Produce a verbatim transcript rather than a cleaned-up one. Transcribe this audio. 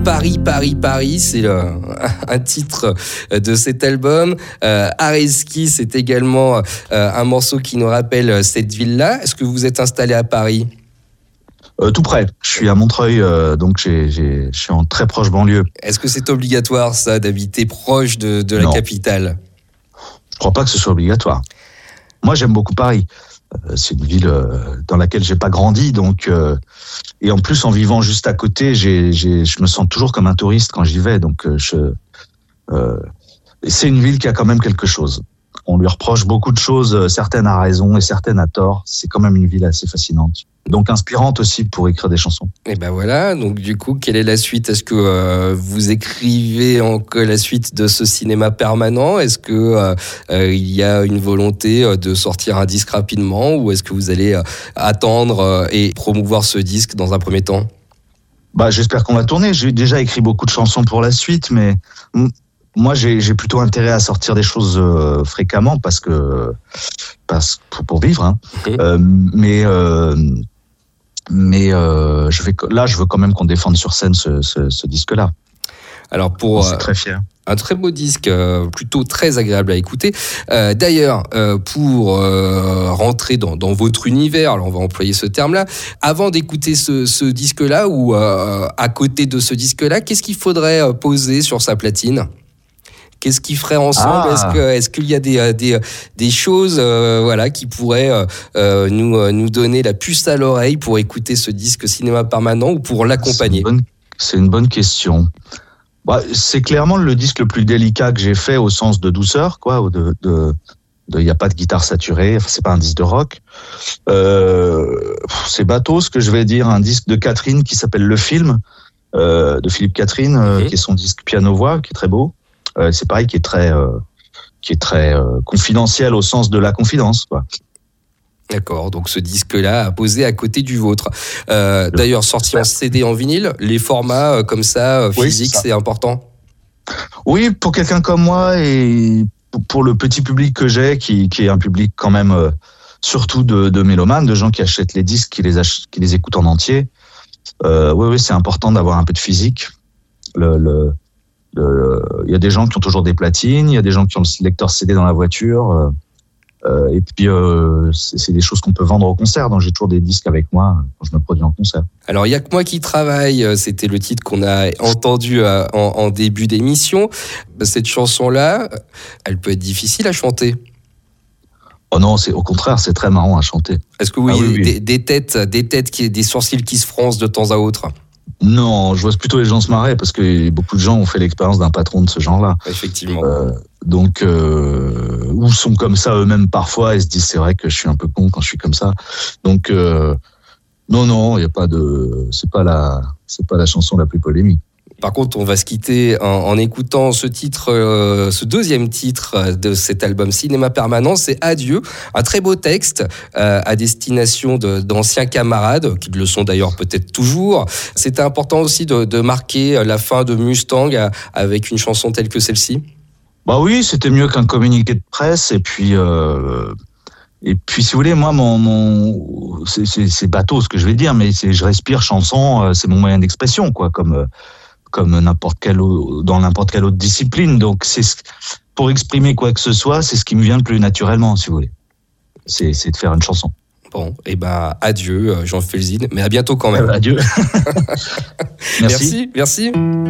Paris, Paris, Paris, c'est le, un titre de cet album. Euh, Areski, c'est également euh, un morceau qui nous rappelle cette ville-là. Est-ce que vous êtes installé à Paris ? Euh, tout près. Je suis à Montreuil, euh, donc j'ai, j'ai, je suis en très proche banlieue. Est-ce que c'est obligatoire, ça, d'habiter proche de, de la Non. capitale ? Je crois pas que ce soit obligatoire. Moi, j'aime beaucoup Paris. Euh, c'est une ville euh, dans laquelle j'ai pas grandi, donc euh, et en plus en vivant juste à côté, j'ai, j'ai, je me sens toujours comme un touriste quand j'y vais. Donc euh, je, euh, c'est une ville qui a quand même quelque chose. On lui reproche beaucoup de choses, certaines à raison et certaines à tort. C'est quand même une ville assez fascinante. Donc inspirante aussi pour écrire des chansons. Et ben voilà, donc du coup, quelle est la suite ? Est-ce que euh, vous écrivez encore la suite de ce cinéma permanent ? Est-ce que euh, euh, il y a une volonté de sortir un disque rapidement, ou est-ce que vous allez euh, attendre euh, et promouvoir ce disque dans un premier temps ? Bah, j'espère qu'on va tourner. J'ai déjà écrit beaucoup de chansons pour la suite, mais moi, j'ai, j'ai plutôt intérêt à sortir des choses euh, fréquemment parce que parce pour, pour vivre. Hein. Mmh. Euh, mais euh, mais euh, je vais là, je veux quand même qu'on défende sur scène ce, ce, ce disque-là. Alors pour c'est très fier. Un très beau disque, euh, plutôt très agréable à écouter. Euh, d'ailleurs, euh, pour euh, rentrer dans, dans votre univers, alors on va employer ce terme-là, avant d'écouter ce, ce disque-là ou euh, à côté de ce disque-là, qu'est-ce qu'il faudrait poser sur sa platine ? Qu'est-ce qu'ils feraient ensemble ? ah. Est-ce que est-ce qu'il y a des des des choses euh, voilà qui pourraient euh, nous euh, nous donner la puce à l'oreille pour écouter ce disque cinéma permanent ou pour l'accompagner ? C'est une bonne, c'est une bonne question. Bah, c'est clairement le disque le plus délicat que j'ai fait au sens de douceur, quoi, ou de de il y a pas de guitare saturée, enfin, c'est pas un disque de rock. Euh, c'est bateau ce que je vais dire, un disque de Catherine qui s'appelle Le Film euh, de Philippe Catherine, euh, okay. qui est son disque piano-voix, qui est très beau. Euh, c'est pareil, qui est très, euh, qui est très euh, confidentiel au sens de la confidence, quoi. D'accord, donc ce disque-là à poser à côté du vôtre. Euh, d'ailleurs, sorti en C D, en vinyle, les formats euh, comme ça, euh, physiques, oui, c'est, c'est important ? Oui, pour quelqu'un comme moi et pour le petit public que j'ai, qui, qui est un public quand même euh, surtout de, de mélomanes, de gens qui achètent les disques, qui les, ach- qui les écoutent en entier. Euh, oui, oui, c'est important d'avoir un peu de physique. Le... le Il y a des gens qui ont toujours des platines, il y a des gens qui ont le lecteur C D dans la voiture, euh, euh, et puis euh, c'est, c'est des choses qu'on peut vendre au concert, donc j'ai toujours des disques avec moi quand je me produis en concert. Alors il y a que moi qui travaille, c'était le titre qu'on a entendu en, en début d'émission. Cette chanson-là, elle peut être difficile à chanter. Oh non, c'est au contraire, c'est très marrant à chanter. Est-ce que vous ah, voyez oui, oui. Des, des têtes, des têtes, qui, des sourcils qui se froncent de temps à autre ? Non, je vois plutôt les gens se marrer parce que beaucoup de gens ont fait l'expérience d'un patron de ce genre-là. Effectivement. Euh, donc, euh, ou sont comme ça eux-mêmes parfois et se disent c'est vrai que je suis un peu con quand je suis comme ça. Donc, euh, non, non, il y a pas de, c'est pas la, c'est pas la chanson la plus polémique. Par contre, on va se quitter en, en écoutant ce titre, euh, ce deuxième titre de cet album Cinéma Permanent, c'est Adieu, un très beau texte euh, à destination de, d'anciens camarades, qui le sont d'ailleurs peut-être toujours. C'était important aussi de, de marquer la fin de Mustang à, avec une chanson telle que celle-ci ? Bah oui, c'était mieux qu'un communiqué de presse, et puis... Euh... Et puis, si vous voulez, moi, mon, mon, c'est, c'est, c'est bateau ce que je vais dire, mais c'est, je respire chanson, c'est mon moyen d'expression, quoi, comme, comme n'importe quelle, dans n'importe quelle autre discipline. Donc, c'est, pour exprimer quoi que ce soit, c'est ce qui me vient le plus naturellement, si vous voulez. C'est, c'est de faire une chanson. Bon, et ben, adieu, Jean Felzine, mais à bientôt quand même. Euh, adieu. Merci. Merci, merci.